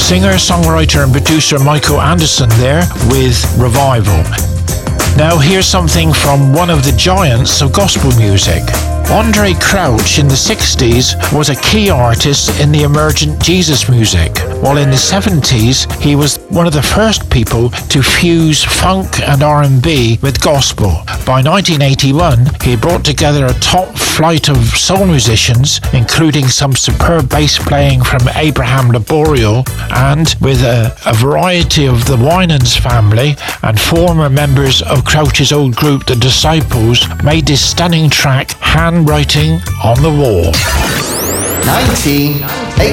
Singer, songwriter and producer Michael Anderson there with Revival. Now here's something from one of the giants of gospel music. Andre Crouch in the 60s was a key artist in the emergent Jesus music, while in the 70s he was one of the first people to fuse funk and R&B with gospel. By 1981, he brought together a top flight of soul musicians, including some superb bass playing from Abraham Laboriel, and with a variety of the Winans family and former members of Crouch's old group, The Disciples, made this stunning track, Handwriting on the Wall. 19.